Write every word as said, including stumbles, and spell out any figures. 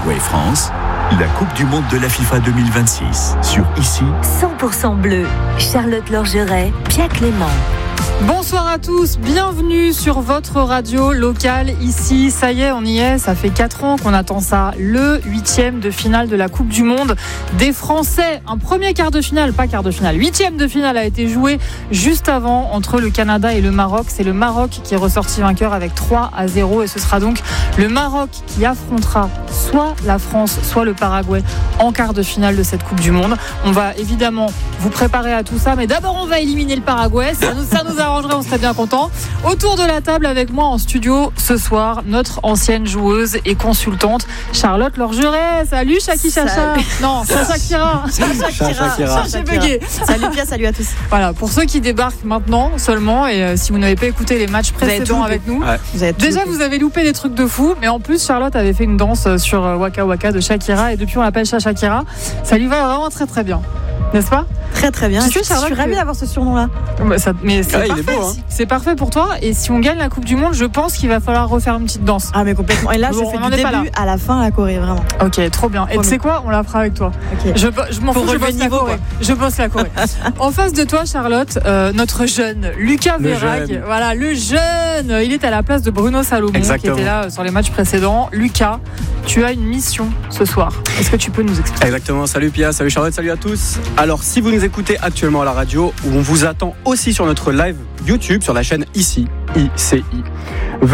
Paraguay France, la Coupe du Monde de la FIFA deux mille vingt-six. Sur Ici, cent pour cent bleu. Charlotte Lorgeret, Pia Clément. Bonsoir à tous, bienvenue sur votre radio locale ici. Ça y est, on y est, ça fait quatre ans qu'on attend ça. Le huitième de finale de la Coupe du Monde des Français. Un premier quart de finale, pas quart de finale, huitième de finale a été joué juste avant entre le Canada et le Maroc. C'est le Maroc qui est ressorti vainqueur avec trois à zéro et ce sera donc le Maroc qui affrontera soit la France, soit le Paraguay en quart de finale de cette Coupe du Monde. On va évidemment vous préparer à tout ça, mais d'abord on va éliminer le Paraguay. Ça nous, ça nous arrangerait, on serait bien content. Autour de la table avec moi en studio ce soir, notre ancienne joueuse et consultante Charlotte Lorgeret. Salut Chaki Chacha. Non, Chacha Kira. Chacha Kira. J'ai bugué. Salut Pia, salut à tous. Voilà, pour ceux qui débarquent maintenant seulement et euh, si vous n'avez pas écouté les matchs précédents avec nous, ouais, vous avez déjà loupé. Vous avez loupé des trucs de fou, mais en plus Charlotte avait fait une danse sur euh, Waka Waka de Shakira et depuis on l'appelle Chacha Kira. Ça lui va vraiment très très bien. N'est-ce pas ? Très très bien. Tu sais, je, je suis ravie que... d'avoir ce surnom-là. Bah, ça, mais c'est, ah, parfait. Il est beau, hein. C'est parfait pour toi. Et si on gagne la Coupe du Monde, je pense qu'il va falloir refaire une petite danse. Ah mais complètement. Et là, bon, je fais on du début à la fin la choré, vraiment. Ok, trop bien. Et tu sais quoi ? On la fera avec toi. Okay. Je, je m'en pour fous, je bosse la choré. Je bosse la choré. En face de toi, Charlotte, euh, notre jeune Lucas Le Verhaeghe. jeune. Voilà, le jeune. Il est à la place de Bruno Salomon, Exactement. qui était là sur les matchs précédents. Lucas, tu as une mission ce soir. Est-ce que tu peux nous expliquer ? Exactement, salut Pia, salut Charlotte, salut à tous. Alors si vous nous écoutez actuellement à la radio, on vous attend aussi sur notre live YouTube, sur la chaîne Ici, I C I.